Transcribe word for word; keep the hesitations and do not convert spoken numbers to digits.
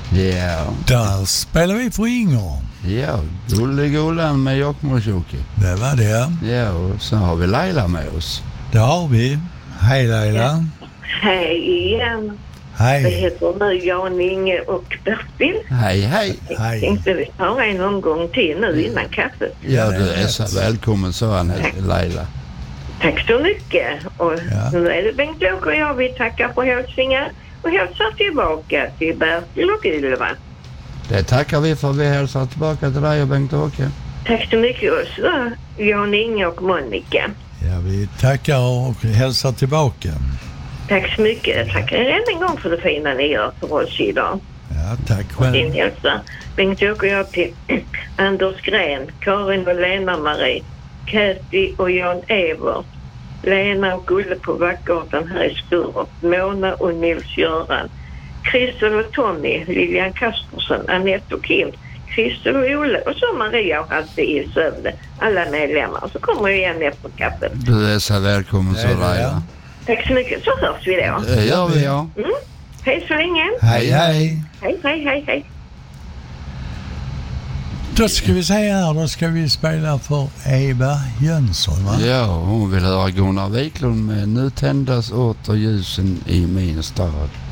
Ja. Där spelar vi för Inger. Ja, Gullegolan med Jokkmokk-Jocke. Det var det. Ja, och så har vi Laila med oss. Det har vi. Hej Laila. Ja. Hej igen. Hej. Det heter nu Jan, Inge och Bertil. Hej, hej. Hej. Tänkte vi ta en omgång till nu innan kaffet. Ja, du är så välkommen, så han Laila. Tack så mycket. Och Ja. nu är det Bengt-Åke och jag. Vi tackar på hälsningar och hälsar tillbaka till Bertil och Ylva. Det tackar vi för. Vi hälsar tillbaka till dig och Bengt-Åke. Tack så mycket också, Jan, Inge och Monica. Ja, vi tackar och hälsar tillbaka. Tack så mycket. Jag tackar er en gång för det fina ni gör för oss idag. Ja, tack Och din själv. hälsa. Bengt-Åke och jag till Anders Gren, Karin och Lena-Marie, Kathy och Jan Evert, Lena och Gulle på Vackgatan här i Sturup, Mona och Nils-Göran, Christel och Tony, Lilian Kaspersen, Annette och Kim, Christel och Olle och så Maria och Hasse i Sövde. Alla medlemmar. Så kommer vi igen efter kaffet. Du är så välkommen, så Det är det, Laila. ja. Tack så mycket. Så hörs vi då. Det gör vi, ja. Mm. Hej så länge. Hej, hej. Hej, hej, hej, hej. Då ska vi säga här, då ska vi spela för Eva Jönsson, va? Ja, hon vill höra Gunnar Wiklund med Nu tändas åter ljusen i min stad.